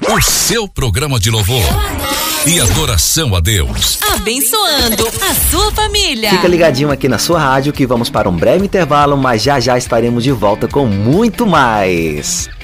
O seu programa de louvor e adoração a Deus. Abençoando a sua família. Fica ligadinho aqui na sua rádio que vamos para um breve intervalo, mas já já estaremos de volta com muito mais.